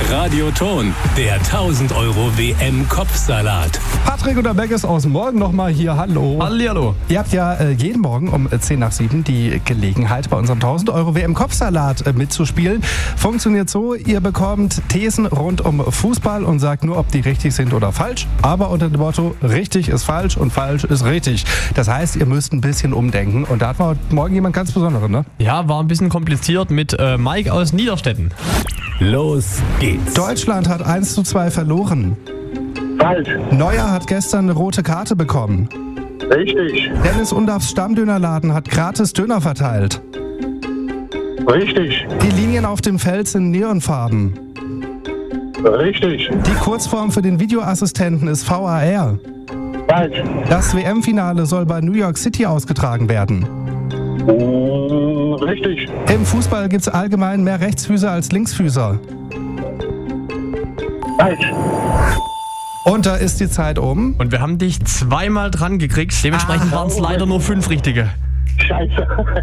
Radioton, der 1000 Euro WM-Kopfsalat. Patrick und der Beck ist aus dem Morgen nochmal hier. Hallo. Hallihallo. Ihr habt ja jeden Morgen um 10 nach 7 die Gelegenheit, bei unserem 1000 Euro WM-Kopfsalat mitzuspielen. Funktioniert so, ihr bekommt Thesen rund um Fußball und sagt nur, ob die richtig sind oder falsch. Aber unter dem Motto, richtig ist falsch und falsch ist richtig. Das heißt, ihr müsst ein bisschen umdenken. Und da hat man heute Morgen jemand ganz Besonderen, ne? Ja, war ein bisschen kompliziert mit Mike aus Niederstetten. Los geht's. Deutschland hat 1:2 verloren. Falsch. Neuer hat gestern eine rote Karte bekommen. Richtig. Dennis Undorfs Stammdönerladen hat gratis Döner verteilt. Richtig. Die Linien auf dem Feld sind Neonfarben. Richtig. Die Kurzform für den Videoassistenten ist VAR. Falsch. Das WM-Finale soll bei New York City ausgetragen werden. Richtig. Im Fußball gibt es allgemein mehr Rechtsfüßer als Linksfüßer. Falsch. Und da ist die Zeit um. Und wir haben dich zweimal dran gekriegt. Dementsprechend waren es leider nur 5 richtige. Scheiße.